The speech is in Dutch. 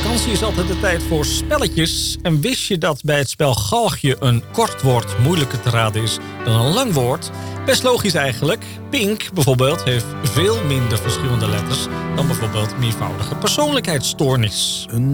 Vakantie is altijd de tijd voor spelletjes. En wist je dat bij het spel Galgje een kort woord moeilijker te raden is dan een lang woord? Best logisch eigenlijk. Pink bijvoorbeeld heeft veel minder verschillende letters dan bijvoorbeeld meervoudige persoonlijkheidsstoornis.